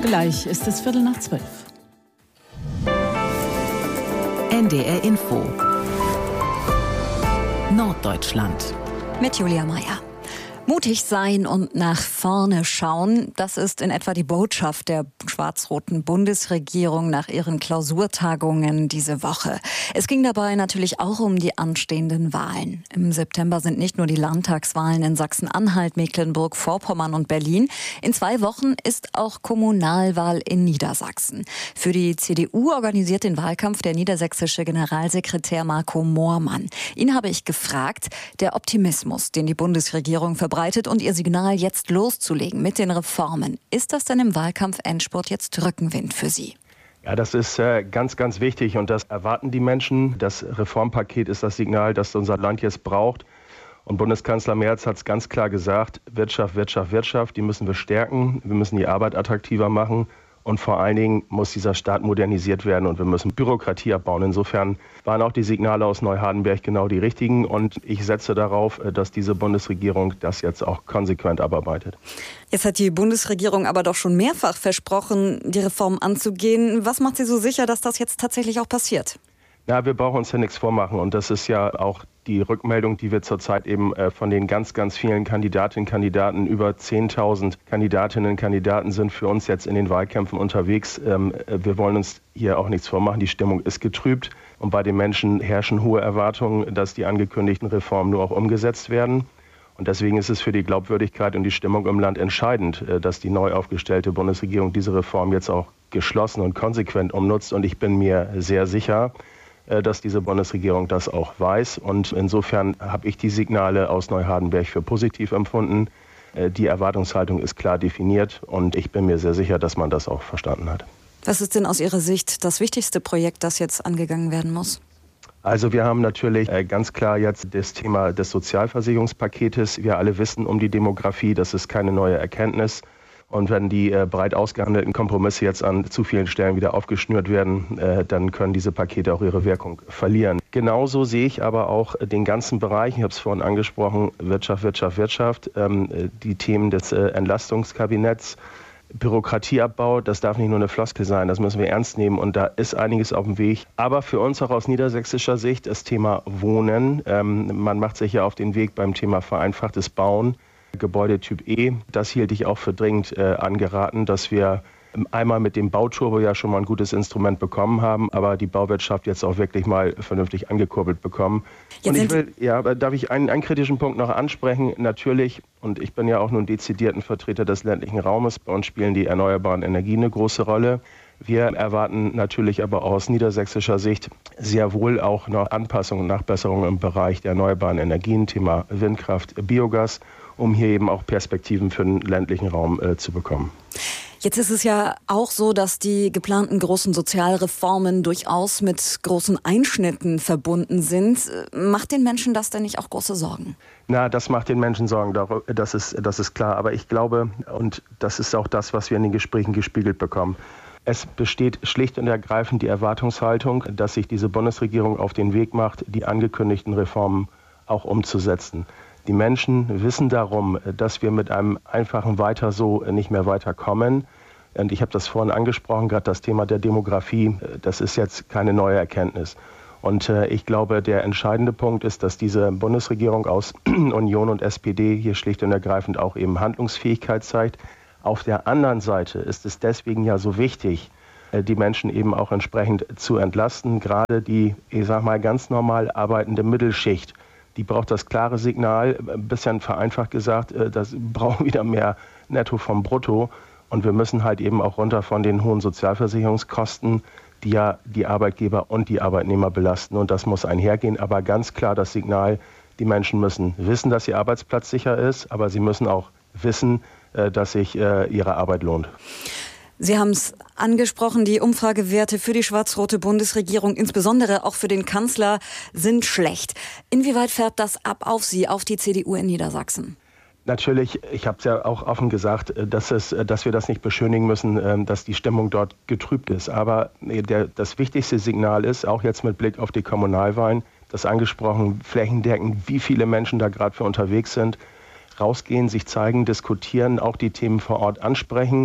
Gleich ist es 11:45. NDR Info. Norddeutschland. Mit Julia Meyer. Mutig sein und nach vorne schauen, das ist in etwa die Botschaft der schwarz-roten Bundesregierung nach ihren Klausurtagungen diese Woche. Es ging dabei natürlich auch um die anstehenden Wahlen. Im September sind nicht nur die Landtagswahlen in Sachsen-Anhalt, Mecklenburg-Vorpommern und Berlin. In 2 Wochen ist auch Kommunalwahl in Niedersachsen. Für die CDU organisiert den Wahlkampf der niedersächsische Generalsekretär Marco Moormann. Ihn habe ich gefragt, der Optimismus, den die Bundesregierung verbreitet und ihr Signal, jetzt loszulegen mit den Reformen. Ist das denn im Wahlkampf-Endspurt jetzt Rückenwind für Sie? Ja, das ist ganz, ganz wichtig und das erwarten die Menschen. Das Reformpaket ist das Signal, das unser Land jetzt braucht. Und Bundeskanzler Merz hat es ganz klar gesagt, Wirtschaft, Wirtschaft, Wirtschaft, die müssen wir stärken. Wir müssen die Arbeit attraktiver machen. Und vor allen Dingen muss dieser Staat modernisiert werden und wir müssen Bürokratie abbauen. Insofern waren auch die Signale aus Neuhardenberg genau die richtigen. Und ich setze darauf, dass diese Bundesregierung das jetzt auch konsequent abarbeitet. Jetzt hat die Bundesregierung aber doch schon mehrfach versprochen, die Reform anzugehen. Was macht Sie so sicher, dass das jetzt tatsächlich auch passiert? Na, wir brauchen uns ja nichts vormachen. Und das ist ja auch die Rückmeldung, die wir zurzeit eben von den ganz, ganz vielen Kandidatinnen und Kandidaten, über 10.000 Kandidatinnen und Kandidaten sind für uns jetzt in den Wahlkämpfen unterwegs. Wir wollen uns hier auch nichts vormachen. Die Stimmung ist getrübt und bei den Menschen herrschen hohe Erwartungen, dass die angekündigten Reformen nur auch umgesetzt werden. Und deswegen ist es für die Glaubwürdigkeit und die Stimmung im Land entscheidend, dass die neu aufgestellte Bundesregierung diese Reform jetzt auch geschlossen und konsequent umnutzt. Und ich bin mir sehr sicher, dass diese Bundesregierung das auch weiß. Und insofern habe ich die Signale aus Neuhardenberg für positiv empfunden. Die Erwartungshaltung ist klar definiert und ich bin mir sehr sicher, dass man das auch verstanden hat. Was ist denn aus Ihrer Sicht das wichtigste Projekt, das jetzt angegangen werden muss? Also wir haben natürlich ganz klar jetzt das Thema des Sozialversicherungspaketes. Wir alle wissen um die Demografie, das ist keine neue Erkenntnis. Und wenn die breit ausgehandelten Kompromisse jetzt an zu vielen Stellen wieder aufgeschnürt werden, dann können diese Pakete auch ihre Wirkung verlieren. Genauso sehe ich aber auch den ganzen Bereich, ich habe es vorhin angesprochen, Wirtschaft, Wirtschaft, Wirtschaft, die Themen des Entlastungskabinetts, Bürokratieabbau, das darf nicht nur eine Floskel sein, das müssen wir ernst nehmen und da ist einiges auf dem Weg. Aber für uns auch aus niedersächsischer Sicht das Thema Wohnen. Man macht sich ja auf den Weg beim Thema vereinfachtes Bauen. Gebäudetyp E, das hielt ich auch für dringend angeraten, dass wir einmal mit dem Bauturbo ja schon mal ein gutes Instrument bekommen haben, aber die Bauwirtschaft jetzt auch wirklich mal vernünftig angekurbelt bekommen. Und ich will, darf ich einen kritischen Punkt noch ansprechen? Natürlich, und ich bin ja auch nun dezidierten Vertreter des ländlichen Raumes, bei uns spielen die erneuerbaren Energien eine große Rolle. Wir erwarten natürlich aber auch aus niedersächsischer Sicht sehr wohl auch noch Anpassungen und Nachbesserungen im Bereich der erneuerbaren Energien, Thema Windkraft, Biogas, um hier eben auch Perspektiven für den ländlichen Raum zu bekommen. Jetzt ist es ja auch so, dass die geplanten großen Sozialreformen durchaus mit großen Einschnitten verbunden sind. Macht den Menschen das denn nicht auch große Sorgen? Na, das macht den Menschen Sorgen, das ist klar. Aber ich glaube, und das ist auch das, was wir in den Gesprächen gespiegelt bekommen, es besteht schlicht und ergreifend die Erwartungshaltung, dass sich diese Bundesregierung auf den Weg macht, die angekündigten Reformen auch umzusetzen. Die Menschen wissen darum, dass wir mit einem einfachen Weiter so nicht mehr weiterkommen. Und ich habe das vorhin angesprochen, gerade das Thema der Demografie, das ist jetzt keine neue Erkenntnis. Und ich glaube, der entscheidende Punkt ist, dass diese Bundesregierung aus Union und SPD hier schlicht und ergreifend auch eben Handlungsfähigkeit zeigt. Auf der anderen Seite ist es deswegen ja so wichtig, die Menschen eben auch entsprechend zu entlasten. Gerade die, ich sag mal, ganz normal arbeitende Mittelschicht, die braucht das klare Signal, ein bisschen vereinfacht gesagt, das brauchen wieder mehr Netto vom Brutto. Und wir müssen halt eben auch runter von den hohen Sozialversicherungskosten, die ja die Arbeitgeber und die Arbeitnehmer belasten. Und das muss einhergehen. Aber ganz klar das Signal, die Menschen müssen wissen, dass ihr Arbeitsplatz sicher ist, aber sie müssen auch wissen, dass sich ihre Arbeit lohnt. Sie haben es angesprochen, die Umfragewerte für die schwarz-rote Bundesregierung, insbesondere auch für den Kanzler, sind schlecht. Inwieweit färbt das ab auf Sie, auf die CDU in Niedersachsen? Natürlich, ich habe es ja auch offen gesagt, dass wir das nicht beschönigen müssen, dass die Stimmung dort getrübt ist. Aber das wichtigste Signal ist, auch jetzt mit Blick auf die Kommunalwahlen, das angesprochen flächendeckend, wie viele Menschen da gerade für unterwegs sind, rausgehen, sich zeigen, diskutieren, auch die Themen vor Ort ansprechen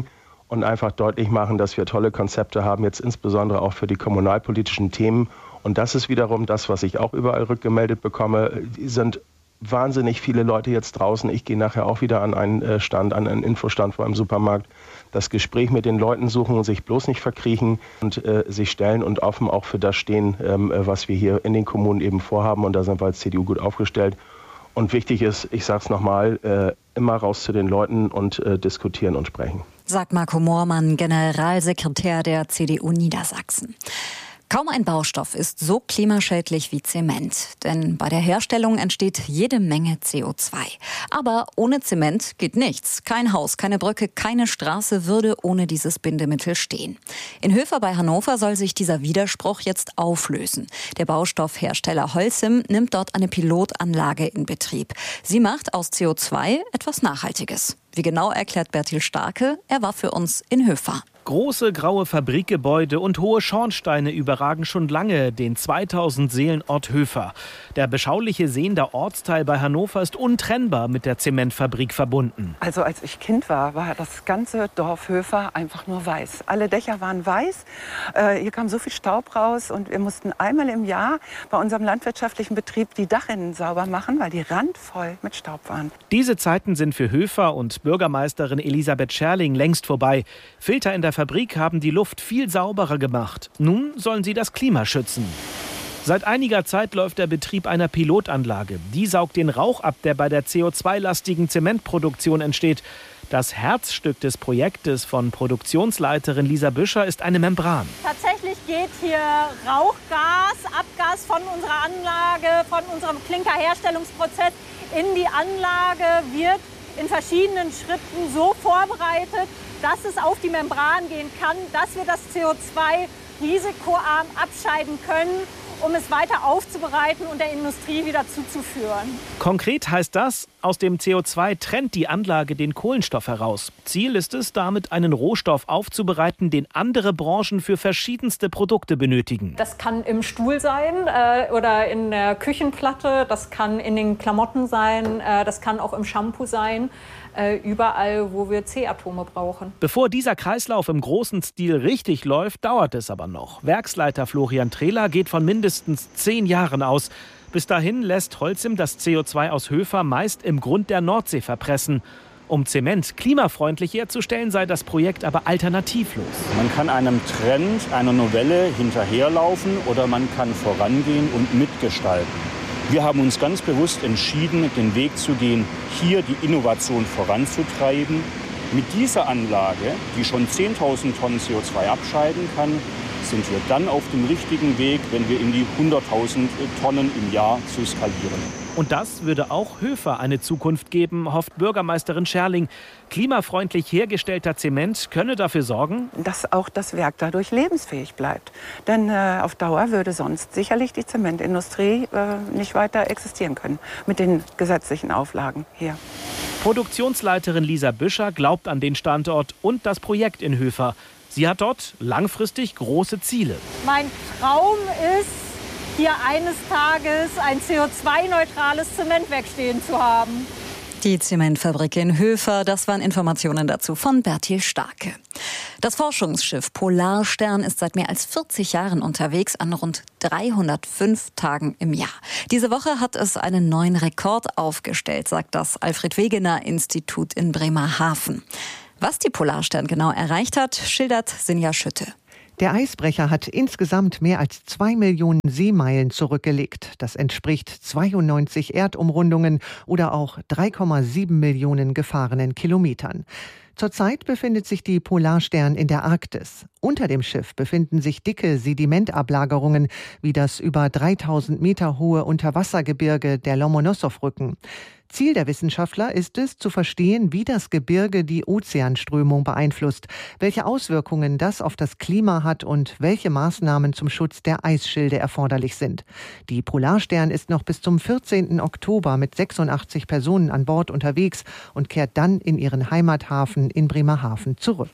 und einfach deutlich machen, dass wir tolle Konzepte haben, jetzt insbesondere auch für die kommunalpolitischen Themen. Und das ist wiederum das, was ich auch überall rückgemeldet bekomme. Die sind wahnsinnig viele Leute jetzt draußen. Ich gehe nachher auch wieder an einen Stand, an einen Infostand vor einem Supermarkt. Das Gespräch mit den Leuten suchen und sich bloß nicht verkriechen und sich stellen und offen auch für das stehen, was wir hier in den Kommunen eben vorhaben. Und da sind wir als CDU gut aufgestellt. Und wichtig ist, ich sage es nochmal, immer raus zu den Leuten und diskutieren und sprechen. Sagt Marco Moormann, Generalsekretär der CDU Niedersachsen. Kaum ein Baustoff ist so klimaschädlich wie Zement, denn bei der Herstellung entsteht jede Menge CO2. Aber ohne Zement geht nichts. Kein Haus, keine Brücke, keine Straße würde ohne dieses Bindemittel stehen. In Höfer bei Hannover soll sich dieser Widerspruch jetzt auflösen. Der Baustoffhersteller Holcim nimmt dort eine Pilotanlage in Betrieb. Sie macht aus CO2 etwas Nachhaltiges. Wie genau, erklärt Bertil Starke. Er war für uns in Höfer. Große graue Fabrikgebäude und hohe Schornsteine überragen schon lange den 2000 Seelenort Höfer. Der beschauliche Seender Ortsteil bei Hannover ist untrennbar mit der Zementfabrik verbunden. Also als ich Kind war das ganze Dorf Höfer einfach nur weiß. Alle Dächer waren weiß, hier kam so viel Staub raus und wir mussten einmal im Jahr bei unserem landwirtschaftlichen Betrieb die Dachrinnen sauber machen, weil die randvoll mit Staub waren. Diese Zeiten sind für Höfer und Bürgermeisterin Elisabeth Scherling längst vorbei. Filter in der Fabrik haben die Luft viel sauberer gemacht. Nun sollen sie das Klima schützen. Seit einiger Zeit läuft der Betrieb einer Pilotanlage. Die saugt den Rauch ab, der bei der CO2-lastigen Zementproduktion entsteht. Das Herzstück des Projektes von Produktionsleiterin Lisa Büscher ist eine Membran. Tatsächlich geht hier Rauchgas, Abgas von unserer Anlage, von unserem Klinkerherstellungsprozess in die Anlage, wird in verschiedenen Schritten so vorbereitet, dass es auf die Membran gehen kann, dass wir das CO2 risikoarm abscheiden können, um es weiter aufzubereiten und der Industrie wieder zuzuführen. Konkret heißt das, aus dem CO2 trennt die Anlage den Kohlenstoff heraus. Ziel ist es, damit einen Rohstoff aufzubereiten, den andere Branchen für verschiedenste Produkte benötigen. Das kann im Stuhl sein oder in der Küchenplatte, das kann in den Klamotten sein, das kann auch im Shampoo sein. Überall, wo wir C-Atome brauchen. Bevor dieser Kreislauf im großen Stil richtig läuft, dauert es aber noch. Werksleiter Florian Trehler geht von mindestens 10 Jahren aus. Bis dahin lässt Holcim das CO2 aus Höfer meist im Grund der Nordsee verpressen. Um Zement klimafreundlich herzustellen, sei das Projekt aber alternativlos. Man kann einem Trend, einer Novelle hinterherlaufen oder man kann vorangehen und mitgestalten. Wir haben uns ganz bewusst entschieden, den Weg zu gehen, hier die Innovation voranzutreiben. Mit dieser Anlage, die schon 10.000 Tonnen CO2 abscheiden kann, sind wir dann auf dem richtigen Weg, wenn wir in die 100.000 Tonnen im Jahr zu skalieren. Und das würde auch Höfer eine Zukunft geben, hofft Bürgermeisterin Scherling. Klimafreundlich hergestellter Zement könne dafür sorgen, dass auch das Werk dadurch lebensfähig bleibt. Denn auf Dauer würde sonst sicherlich die Zementindustrie nicht weiter existieren können mit den gesetzlichen Auflagen hier. Produktionsleiterin Lisa Büscher glaubt an den Standort und das Projekt in Höfer. Sie hat dort langfristig große Ziele. Mein Traum ist, hier eines Tages ein CO2-neutrales Zementwerk stehen zu haben. Die Zementfabrik in Höfer, das waren Informationen dazu von Bertil Starke. Das Forschungsschiff Polarstern ist seit mehr als 40 Jahren unterwegs an rund 305 Tagen im Jahr. Diese Woche hat es einen neuen Rekord aufgestellt, sagt das Alfred-Wegener-Institut in Bremerhaven. Was die Polarstern genau erreicht hat, schildert Sinja Schütte. Der Eisbrecher hat insgesamt mehr als 2 Millionen Seemeilen zurückgelegt. Das entspricht 92 Erdumrundungen oder auch 3,7 Millionen gefahrenen Kilometern. Zurzeit befindet sich die Polarstern in der Arktis. Unter dem Schiff befinden sich dicke Sedimentablagerungen wie das über 3000 Meter hohe Unterwassergebirge der Lomonossow-Rücken. Ziel der Wissenschaftler ist es, zu verstehen, wie das Gebirge die Ozeanströmung beeinflusst, welche Auswirkungen das auf das Klima hat und welche Maßnahmen zum Schutz der Eisschilde erforderlich sind. Die Polarstern ist noch bis zum 14. Oktober mit 86 Personen an Bord unterwegs und kehrt dann in ihren Heimathafen in Bremerhaven zurück.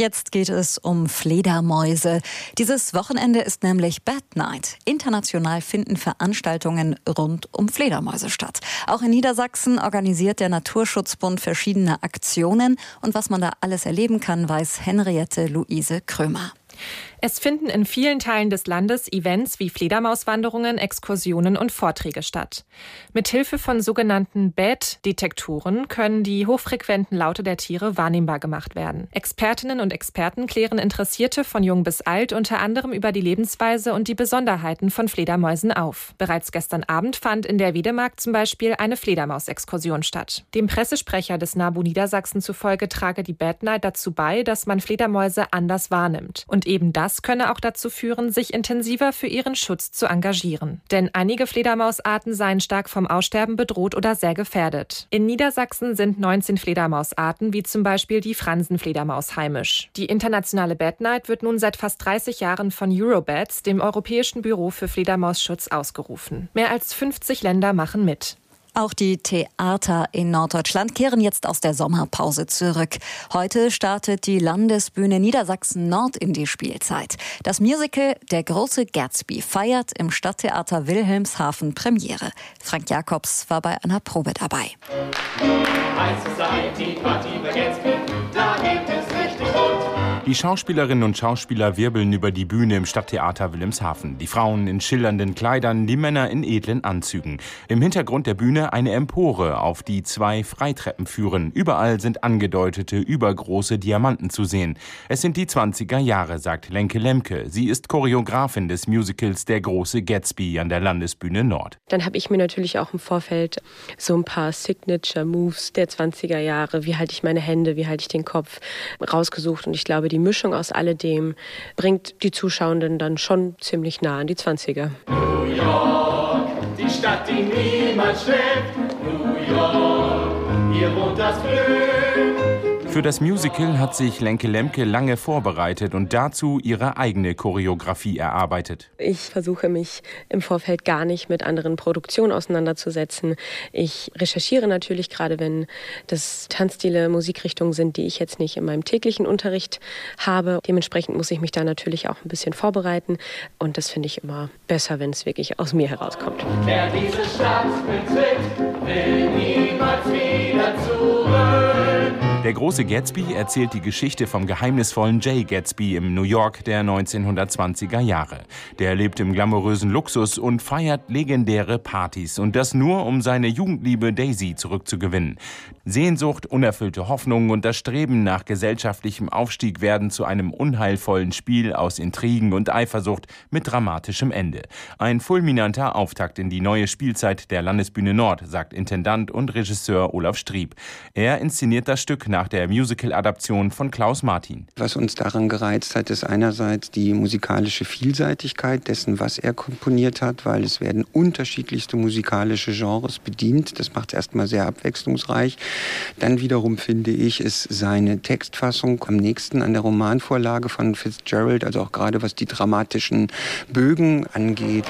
Jetzt geht es um Fledermäuse. Dieses Wochenende ist nämlich Bat Night. International finden Veranstaltungen rund um Fledermäuse statt. Auch in Niedersachsen organisiert der Naturschutzbund verschiedene Aktionen. Und was man da alles erleben kann, weiß Henriette Luise Krömer. Es finden in vielen Teilen des Landes Events wie Fledermauswanderungen, Exkursionen und Vorträge statt. Mithilfe von sogenannten Bat-Detektoren können die hochfrequenten Laute der Tiere wahrnehmbar gemacht werden. Expertinnen und Experten klären Interessierte von jung bis alt unter anderem über die Lebensweise und die Besonderheiten von Fledermäusen auf. Bereits gestern Abend fand in der Wedemark zum Beispiel eine Fledermausexkursion statt. Dem Pressesprecher des NABU Niedersachsen zufolge trage die Bat Night dazu bei, dass man Fledermäuse anders wahrnimmt. Und eben das könne auch dazu führen, sich intensiver für ihren Schutz zu engagieren. Denn einige Fledermausarten seien stark vom Aussterben bedroht oder sehr gefährdet. In Niedersachsen sind 19 Fledermausarten, wie zum Beispiel die Fransenfledermaus, heimisch. Die internationale Bat Night wird nun seit fast 30 Jahren von Eurobats, dem Europäischen Büro für Fledermausschutz, ausgerufen. Mehr als 50 Länder machen mit. Auch die Theater in Norddeutschland kehren jetzt aus der Sommerpause zurück. Heute startet die Landesbühne Niedersachsen Nord in die Spielzeit. Das Musical Der große Gatsby feiert im Stadttheater Wilhelmshaven Premiere. Frank Jacobs war bei einer Probe dabei. Die Schauspielerinnen und Schauspieler wirbeln über die Bühne im Stadttheater Wilhelmshaven. Die Frauen in schillernden Kleidern, die Männer in edlen Anzügen. Im Hintergrund der Bühne eine Empore, auf die 2 Freitreppen führen. Überall sind angedeutete, übergroße Diamanten zu sehen. Es sind die 20er Jahre, sagt Lenke Lemke. Sie ist Choreografin des Musicals Der große Gatsby an der Landesbühne Nord. Dann habe ich mir natürlich auch im Vorfeld so ein paar Signature-Moves der 20er Jahre, wie halte ich meine Hände, wie halte ich den Kopf, rausgesucht. Und ich glaube, die Mischung aus alledem bringt die Zuschauenden dann schon ziemlich nah an die 20er. New York, die Stadt, die niemals schläft. New York, hier wohnt das Glück. Für das Musical hat sich Lenke Lemke lange vorbereitet und dazu ihre eigene Choreografie erarbeitet. Ich versuche mich im Vorfeld gar nicht mit anderen Produktionen auseinanderzusetzen. Ich recherchiere natürlich, gerade wenn das Tanzstile, Musikrichtungen sind, die ich jetzt nicht in meinem täglichen Unterricht habe. Dementsprechend muss ich mich da natürlich auch ein bisschen vorbereiten. Und das finde ich immer besser, wenn es wirklich aus mir herauskommt. Wer diese Stadt betritt, will niemals wieder zurück. Der große Gatsby erzählt die Geschichte vom geheimnisvollen Jay Gatsby im New York der 1920er Jahre. Der lebt im glamourösen Luxus und feiert legendäre Partys. Und das nur, um seine Jugendliebe Daisy zurückzugewinnen. Sehnsucht, unerfüllte Hoffnungen und das Streben nach gesellschaftlichem Aufstieg werden zu einem unheilvollen Spiel aus Intrigen und Eifersucht mit dramatischem Ende. Ein fulminanter Auftakt in die neue Spielzeit der Landesbühne Nord, sagt Intendant und Regisseur Olaf Strieb. Er inszeniert das Stück nach der Musical-Adaption von Klaus Martin. Was uns daran gereizt hat, ist einerseits die musikalische Vielseitigkeit dessen, was er komponiert hat, weil es werden unterschiedlichste musikalische Genres bedient. Das macht es erstmal sehr abwechslungsreich. Dann wiederum finde ich, ist seine Textfassung am nächsten an der Romanvorlage von Fitzgerald, also auch gerade was die dramatischen Bögen angeht.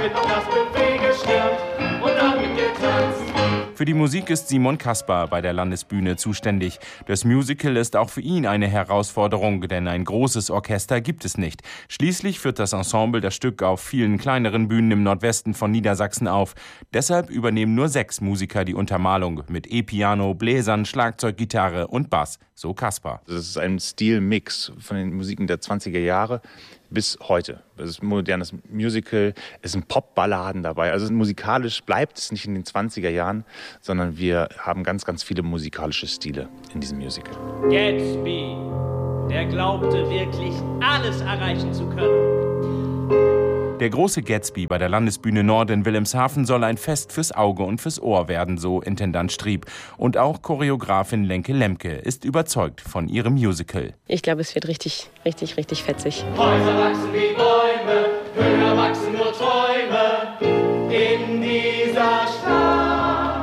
Für die Musik ist Simon Kaspar bei der Landesbühne zuständig. Das Musical ist auch für ihn eine Herausforderung, denn ein großes Orchester gibt es nicht. Schließlich führt das Ensemble das Stück auf vielen kleineren Bühnen im Nordwesten von Niedersachsen auf. Deshalb übernehmen nur 6 Musiker die Untermalung mit E-Piano, Bläsern, Schlagzeug, Gitarre und Bass, so Kaspar. Das ist ein Stilmix von den Musiken der 20er Jahre bis heute. Es ist ein modernes Musical, es sind Popballaden dabei. Also musikalisch bleibt es nicht in den 20er Jahren, sondern wir haben ganz, ganz viele musikalische Stile in diesem Musical. Gatsby, der glaubte wirklich alles erreichen zu können. Der große Gatsby bei der Landesbühne Nord in Wilhelmshaven soll ein Fest fürs Auge und fürs Ohr werden, so Intendant Strieb. Und auch Choreografin Lenke Lemke ist überzeugt von ihrem Musical. Ich glaube, es wird richtig, richtig, richtig fetzig. Häuser wachsen wie Bäume, höher wachsen nur Träume in dieser Stadt.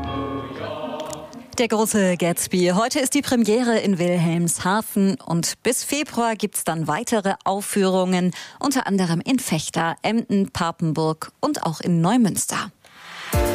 Der große Gatsby. Heute ist die Premiere in Wilhelmshaven und bis Februar gibt's dann weitere Aufführungen, unter anderem in Vechta, Emden, Papenburg und auch in Neumünster.